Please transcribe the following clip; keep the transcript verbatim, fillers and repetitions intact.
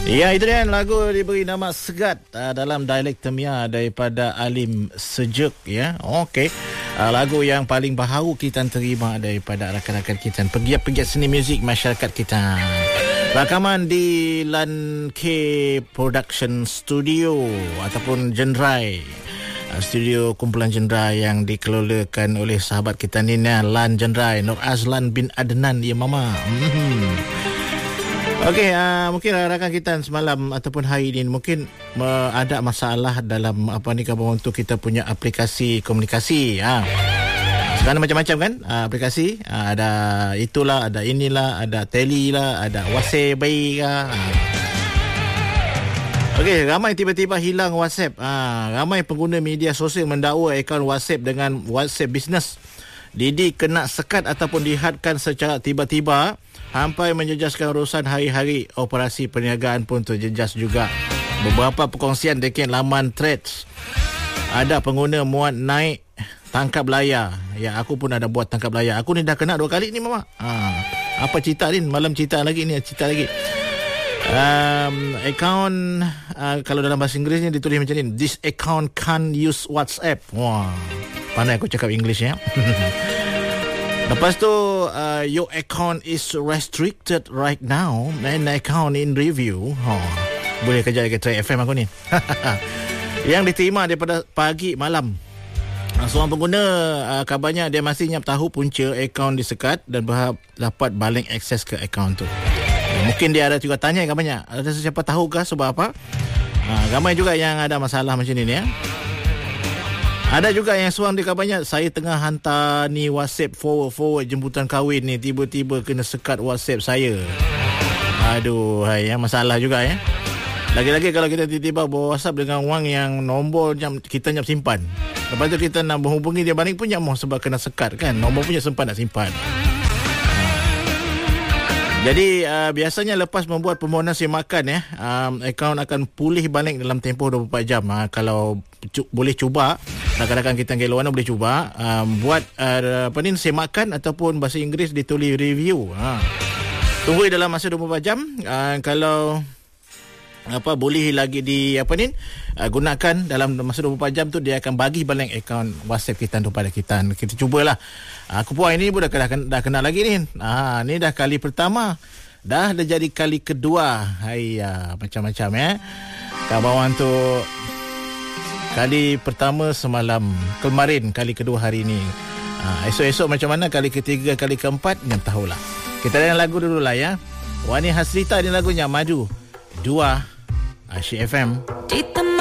Ya, itu dia lagu diberi nama Segat uh, dalam dialek Temia daripada Alim Sejuk, ya. Okey. Uh, lagu yang paling baharu kita terima daripada rakan-rakan kita, pegiat-pegiat seni muzik masyarakat kita. Rakaman di Lan K Production Studio ataupun Jenderai. Uh, studio kumpulan Jenderai yang dikelolakan oleh sahabat kita ni, Lan Jenderai, Nur Azlan bin Adnan, ya mama. Mm-hmm. Okey, uh, mungkin rakan kita semalam ataupun hari ini mungkin uh, ada masalah dalam apa ni kabar untuk kita punya aplikasi komunikasi. Ha. Sekarang macam-macam kan uh, aplikasi. Uh, ada itulah, ada inilah, ada tele lah, ada WhatsApp baik lah. Ha. Okey, ramai tiba-tiba hilang WhatsApp. Ha. Ramai pengguna media sosial mendakwa akaun WhatsApp dengan WhatsApp Business Didi kena sekat ataupun dihadkan secara tiba-tiba, sampai menjejaskan urusan hari-hari. Operasi perniagaan pun terjejas juga. Beberapa perkongsian dekat laman Threads, ada pengguna muat naik tangkap layar. Ya, aku pun ada buat tangkap layar. Aku ni dah kena dua kali ni mama. Ha. Apa cerita ni? Malam cerita lagi ni, cerita lagi. Um, account uh, kalau dalam bahasa Inggerisnya ditulis macam ni, this account can't use WhatsApp. Wah, pandai aku cakap English ya. Lepas tu uh, your account is restricted right now and account in review. Oh, boleh kerja dekat Track F M aku ni. Yang diterima daripada pagi malam. Seorang pengguna uh, kabarnya dia masih nyap tahu punca akaun disekat dan berharap dapat balik akses ke akaun tu. Ya, mungkin dia ada juga tanya kabarnya, ada siapa tahu ke sebab apa? Uh, ramai juga yang ada masalah macam ni ya. Ada juga yang seorang dia kabarnya, saya tengah hantar ni WhatsApp forward-forward jemputan kahwin ni, tiba-tiba kena sekat WhatsApp saya. Aduh, hai, ya, masalah juga ya. Lagi-lagi kalau kita tiba-tiba bawa WhatsApp dengan wang yang nombor yang kita nyap simpan. Lepas tu kita nak menghubungi dia balik pun nyap mau sebab kena sekat kan. Nombor punya sempat nak simpan. Jadi uh, biasanya lepas membuat permohonan semakan ya, um, akaun akan pulih balik dalam tempoh dua puluh empat jam. Ha, kalau cu- boleh cuba, rakan-rakan kita yang luar boleh cuba um, buat uh, apa ni semakan ataupun bahasa Inggeris ditulis review. Ha. Tunggu dalam masa dua puluh empat jam. Uh, kalau apa boleh lagi di apa ni uh, gunakan dalam masa dua puluh empat jam tu, dia akan bagi balik akaun WhatsApp kita tu pada kita. Kita cubalah. Aku puan ini pun dah, dah, dah kenal lagi ni. Ha, ni dah kali pertama. Dah dah jadi kali kedua. Haiya, macam-macam ya. Kawan tu kali pertama semalam, kemarin kali kedua hari ni. Ha, esok-esok macam mana kali ketiga, kali keempat, jangan tahulah. Kita dengar lagu dulu lah ya. Wani Hasrita ni lagunya Madu. Dua Asyik F M.